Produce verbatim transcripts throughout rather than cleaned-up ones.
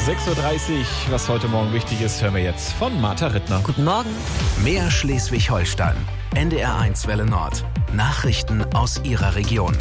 sechs Uhr dreißig, was heute Morgen wichtig ist, hören wir jetzt von Martha Rittner. Guten Morgen. Mehr Schleswig-Holstein. N D R eins Welle Nord. Nachrichten aus Ihrer Region.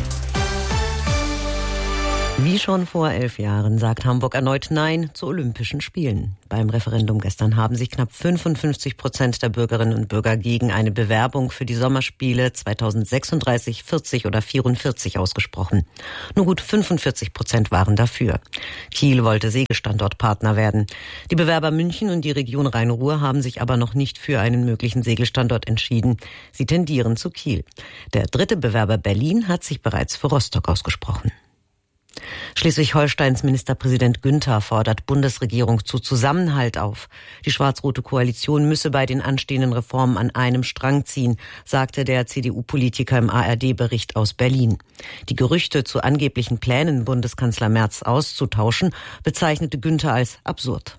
Wie schon vor elf Jahren sagt Hamburg erneut Nein zu Olympischen Spielen. Beim Referendum gestern haben sich knapp fünfundfünfzig Prozent der Bürgerinnen und Bürger gegen eine Bewerbung für die Sommerspiele zweitausendsechsunddreißig, vierzig oder vierundvierzig ausgesprochen. Nur gut fünfundvierzig Prozent waren dafür. Kiel wollte Segelstandortpartner werden. Die Bewerber München und die Region Rhein-Ruhr haben sich aber noch nicht für einen möglichen Segelstandort entschieden. Sie tendieren zu Kiel. Der dritte Bewerber Berlin hat sich bereits für Rostock ausgesprochen. Schleswig-Holsteins Ministerpräsident Günther fordert Bundesregierung zu Zusammenhalt auf. Die schwarz-rote Koalition müsse bei den anstehenden Reformen an einem Strang ziehen, sagte der C D U-Politiker im A R D-Bericht aus Berlin. Die Gerüchte zu angeblichen Plänen, Bundeskanzler Merz auszutauschen, bezeichnete Günther als absurd.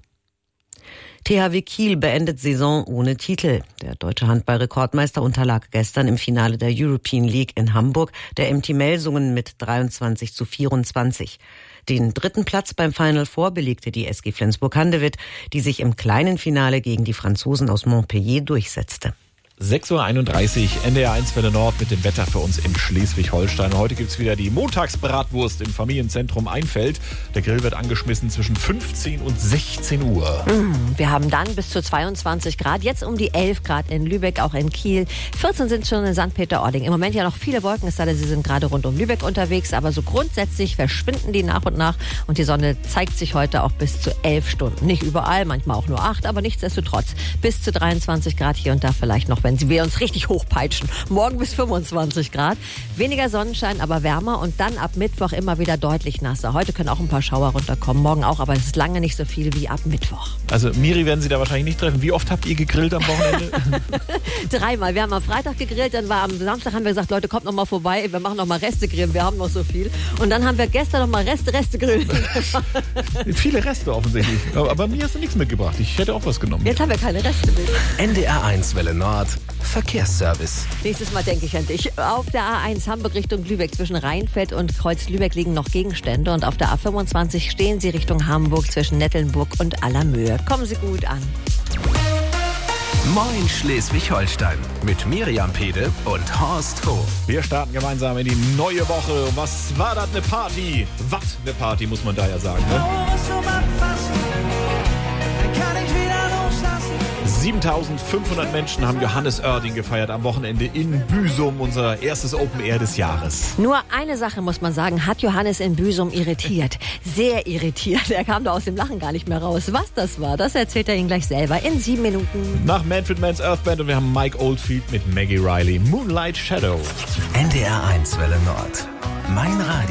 T H W Kiel beendet Saison ohne Titel. Der deutsche Handball-Rekordmeister unterlag gestern im Finale der European League in Hamburg der M T Melsungen mit dreiundzwanzig zu vierundzwanzig. Den dritten Platz beim Final Four belegte die S G Flensburg-Handewitt, die sich im kleinen Finale gegen die Franzosen aus Montpellier durchsetzte. sechs Uhr einunddreißig, N D R eins Welle Nord mit dem Wetter für uns in Schleswig-Holstein. Heute gibt's wieder die Montagsbratwurst im Familienzentrum Einfeld. Der Grill wird angeschmissen zwischen fünfzehn und sechzehn Uhr. Mm, wir haben dann bis zu zweiundzwanzig Grad, jetzt um die elf Grad in Lübeck, auch in Kiel. vierzehn sind schon in Sankt Peter-Ording. Im Moment ja noch viele Wolken, es sei denn, sie sind gerade rund um Lübeck unterwegs. Aber so grundsätzlich verschwinden die nach und nach. Und die Sonne zeigt sich heute auch bis zu elf Stunden. Nicht überall, manchmal auch nur acht, aber nichtsdestotrotz bis zu dreiundzwanzig Grad hier und da vielleicht noch, wenn wir uns richtig hochpeitschen. Morgen bis fünfundzwanzig Grad. Weniger Sonnenschein, aber wärmer und dann ab Mittwoch immer wieder deutlich nasser. Heute können auch ein paar Schauer runterkommen, morgen auch, aber es ist lange nicht so viel wie ab Mittwoch. Also Miri werden Sie da wahrscheinlich nicht treffen. Wie oft habt ihr gegrillt am Wochenende? Dreimal. Wir haben am Freitag gegrillt, dann war am Samstag haben wir gesagt, Leute, kommt noch mal vorbei, wir machen noch mal Reste grillen, wir haben noch so viel. Und dann haben wir gestern noch mal Reste, Reste grillen. Viele Reste offensichtlich. Aber mir hast du nichts mitgebracht. Ich hätte auch was genommen. Jetzt haben wir keine Reste mehr. N D R eins Welle Nord. Verkehrsservice. Nächstes Mal denke ich an dich. Auf der A eins Hamburg Richtung Lübeck zwischen Rheinfeld und Kreuz-Lübeck liegen noch Gegenstände und auf der A fünfundzwanzig stehen Sie Richtung Hamburg zwischen Nettelnburg und Allermöhe. Kommen Sie gut an. Moin Schleswig-Holstein mit Miriam Pede und Horst Hof. Wir starten gemeinsam in die neue Woche. Was war das, eine Party? Was eine Party, muss man da ja sagen, ne? siebentausendfünfhundert Menschen haben Johannes Oerding gefeiert am Wochenende in Büsum, unser erstes Open Air des Jahres. Nur eine Sache muss man sagen, hat Johannes in Büsum irritiert. Sehr irritiert. Er kam da aus dem Lachen gar nicht mehr raus. Was das war, das erzählt er Ihnen gleich selber in sieben Minuten. Nach Manfred Mann's Earth Band und wir haben Mike Oldfield mit Maggie Riley. Moonlight Shadow. N D R eins Welle Nord. Mein Radio.